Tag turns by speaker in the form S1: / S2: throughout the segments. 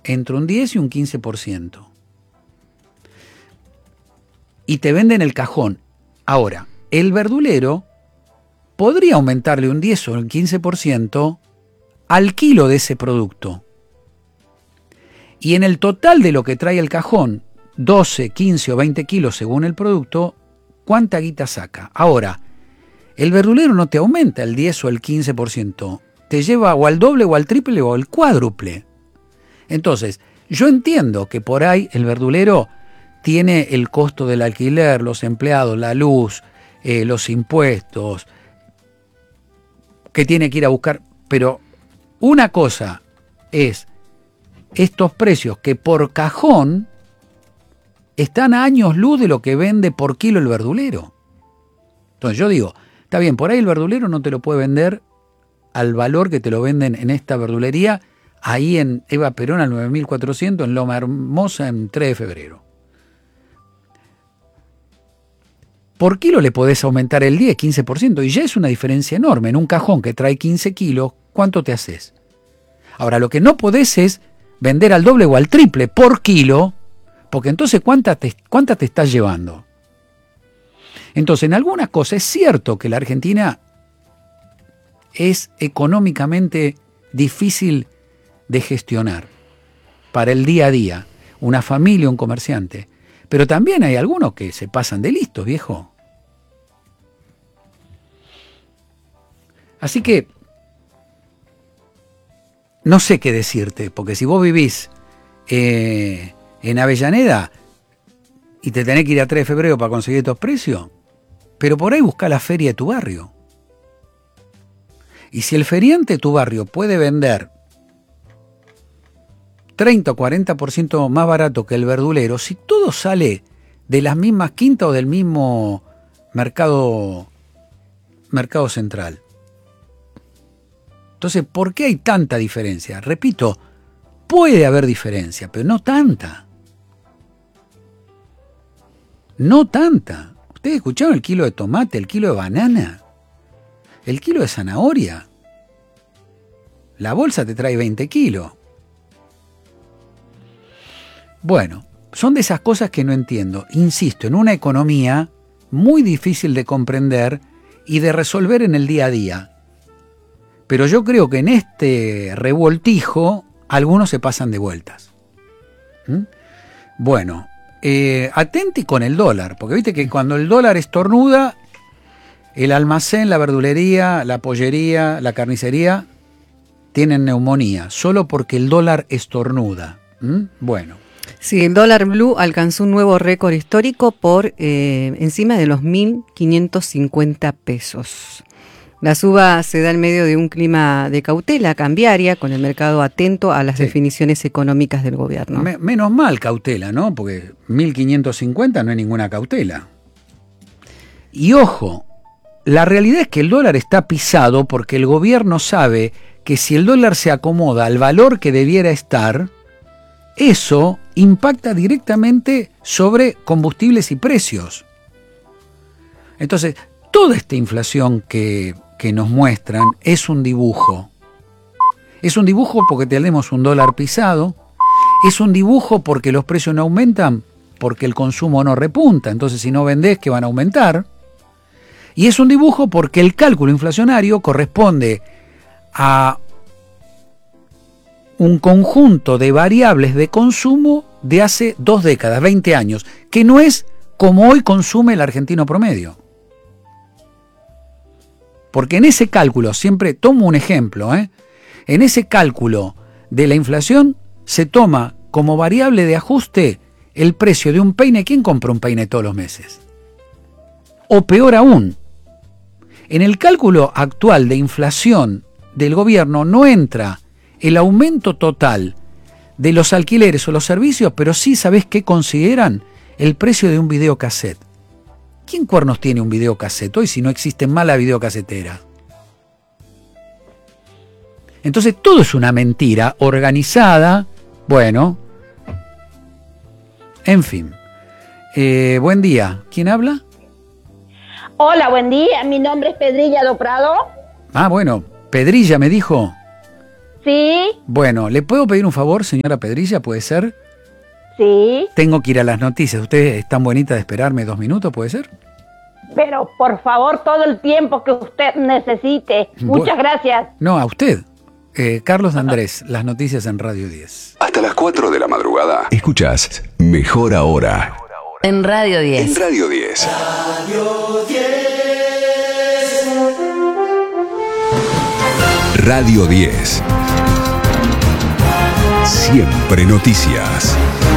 S1: entre un 10 y un 15%. Y te venden el cajón. Ahora, el verdulero podría aumentarle un 10 o un 15% al kilo de ese producto. Y en el total de lo que trae el cajón, 12, 15 o 20 kilos según el producto, ¿cuánta guita saca? Ahora, el verdulero no te aumenta el 10 o el 15%, te lleva o al doble o al triple o al cuádruple. Entonces, yo entiendo que por ahí el verdulero tiene el costo del alquiler, los empleados, la luz, los impuestos, que tiene que ir a buscar, pero una cosa es estos precios que por cajón están a años luz de lo que vende por kilo el verdulero. Entonces yo digo, está bien, por ahí el verdulero no te lo puede vender al valor que te lo venden en esta verdulería, ahí en Eva Perón al 9400, en Loma Hermosa, en 3 de febrero. Por kilo le podés aumentar el 10, 15%, y ya es una diferencia enorme. En un cajón que trae 15 kilos, ¿cuánto te haces? Ahora, lo que no podés es vender al doble o al triple por kilo, porque entonces ¿cuánta te estás llevando? Entonces, en algunas cosas es cierto que la Argentina es económicamente difícil de gestionar para el día a día, una familia, un comerciante, pero también hay algunos que se pasan de listos, viejo. Así que no sé qué decirte, porque si vos vivís en Avellaneda y te tenés que ir a 3 de febrero para conseguir estos precios, pero por ahí buscá la feria de tu barrio. Y si el feriante de tu barrio puede vender 30 o 40% más barato que el verdulero, si todo sale de las mismas quintas o del mismo mercado central. Entonces, ¿por qué hay tanta diferencia? Repito, puede haber diferencia, pero no tanta. No tanta. ¿Ustedes escucharon el kilo de tomate, el kilo de banana, el kilo de zanahoria? La bolsa te trae 20 kilos. Bueno, son de esas cosas que no entiendo. Insisto, en una economía muy difícil de comprender y de resolver en el día a día. Pero yo creo que en este revoltijo algunos se pasan de vueltas. Bueno, atenti con el dólar, porque viste que cuando el dólar estornuda, el almacén, la verdulería, la pollería, la carnicería tienen neumonía, solo porque el dólar estornuda. Bueno.
S2: Sí, el dólar blue alcanzó un nuevo récord histórico por encima de los 1.550 pesos. La suba se da en medio de un clima de cautela cambiaria, con el mercado atento a las definiciones económicas del gobierno.
S1: Menos mal cautela, ¿no? Porque 1.550 no es ninguna cautela. Y ojo, la realidad es que el dólar está pisado porque el gobierno sabe que si el dólar se acomoda al valor que debiera estar, eso impacta directamente sobre combustibles y precios. Entonces, toda esta inflación que nos muestran es un dibujo. Es un dibujo porque tenemos un dólar pisado, es un dibujo porque los precios no aumentan, porque el consumo no repunta, entonces si no vendés, ¿qué van a aumentar? Y es un dibujo porque el cálculo inflacionario corresponde a un conjunto de variables de consumo de hace 2 décadas, 20 años, que no es como hoy consume el argentino promedio. Porque en ese cálculo, siempre tomo un ejemplo, en ese cálculo de la inflación se toma como variable de ajuste el precio de un peine. ¿Quién compra un peine todos los meses? O peor aún, en el cálculo actual de inflación del gobierno no entra el aumento total de los alquileres o los servicios, pero sí, ¿sabés qué consideran? El precio de un videocassette. ¿Quién cuernos tiene un videocassette hoy si no existe más la videocasetera? Entonces todo es una mentira organizada. Bueno, en fin. Buen día. ¿Quién habla?
S3: Hola, buen día. Mi nombre es Pedrilla do Prado.
S1: Ah, bueno. Pedrilla me dijo.
S3: Sí,
S1: Bueno, ¿le puedo pedir un favor, señora Pedrilla? ¿Puede ser?
S3: sí,
S1: Tengo que ir a las noticias. ¿Usted es tan bonita de esperarme 2 minutos? ¿Puede ser?
S3: pero por favor todo el tiempo que usted necesite. Muchas gracias.
S1: No, a usted. Carlos Andrés, las noticias en Radio 10.
S4: Hasta las 4 de la madrugada. Escuchás Mejor Ahora.
S5: En Radio 10.
S4: En Radio 10. Radio 10. Siempre noticias.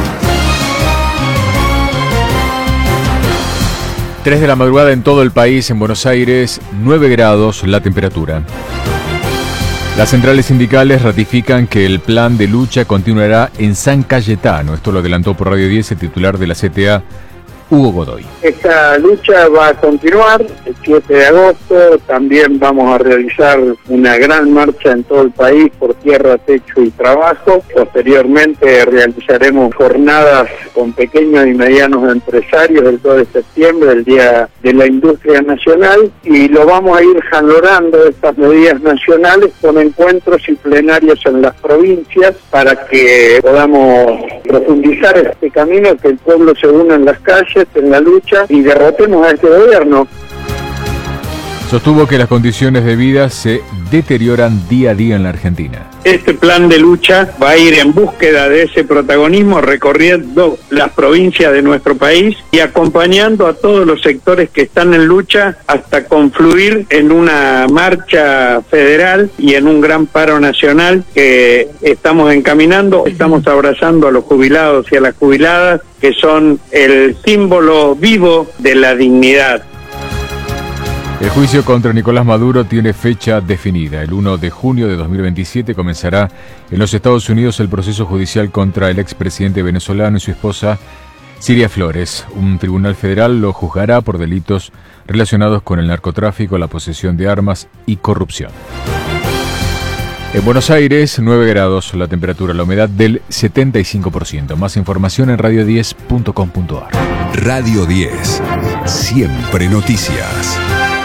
S6: 3 de la madrugada en todo el país, en Buenos Aires, 9 grados la temperatura. Las centrales sindicales ratifican que el plan de lucha continuará en San Cayetano. Esto lo adelantó por Radio 10 el titular de la CTA, Hugo Godoy.
S7: Esta lucha va a continuar el 7 de agosto. También vamos a realizar una gran marcha en todo el país por tierra, techo y trabajo. Posteriormente realizaremos jornadas con pequeños y medianos empresarios el 2 de septiembre, el Día de la Industria Nacional, y lo vamos a ir jalonando estas medidas nacionales con encuentros y plenarios en las provincias para que podamos profundizar este camino, que el pueblo se una en las calles, en la lucha, y derrotemos a este gobierno.
S6: Sostuvo que las condiciones de vida se deterioran día a día en la Argentina.
S7: Este plan de lucha va a ir en búsqueda de ese protagonismo, recorriendo las provincias de nuestro país y acompañando a todos los sectores que están en lucha hasta confluir en una marcha federal y en un gran paro nacional que estamos encaminando. Estamos abrazando a los jubilados y a las jubiladas, que son el símbolo vivo de la dignidad.
S6: El juicio contra Nicolás Maduro tiene fecha definida. El 1 de junio de 2027 comenzará en los Estados Unidos el proceso judicial contra el expresidente venezolano y su esposa, Siria Flores. Un tribunal federal lo juzgará por delitos relacionados con el narcotráfico, la posesión de armas y corrupción. En Buenos Aires, 9 grados la temperatura, la humedad del 75%. Más información en radio10.com.ar.
S4: Radio 10. Siempre noticias.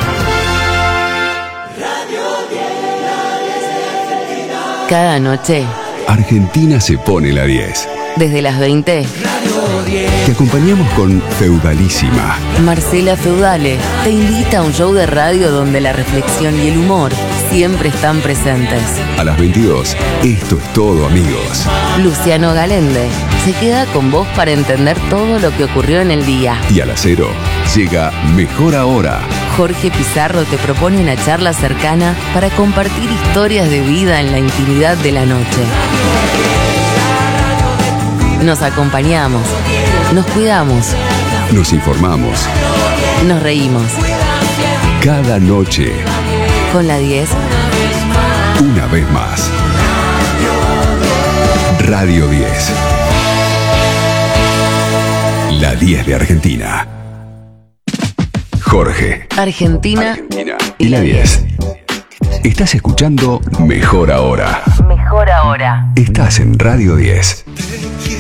S5: Cada noche,
S4: Argentina se pone la 10.
S5: desde las 20,
S4: Te acompañamos con Feudalísima.
S5: Marcela Feudale te invita a un show de radio donde la reflexión y el humor siempre están presentes.
S4: A las 22, esto es todo, amigos.
S5: Luciano Galende se queda con vos para entender todo lo que ocurrió en el día.
S4: Y a las 0, llega Mejor Ahora.
S5: Jorge Pizarro te propone una charla cercana para compartir historias de vida en la intimidad de la noche. Nos acompañamos, nos cuidamos,
S4: Nos informamos.
S5: nos reímos.
S4: Cada noche,
S5: Con la 10,
S4: una vez más. Radio 10. La 10 de Argentina. Jorge.
S5: Argentina
S4: Y la 10. Estás escuchando Mejor Ahora.
S5: Mejor Ahora.
S4: Estás en Radio 10.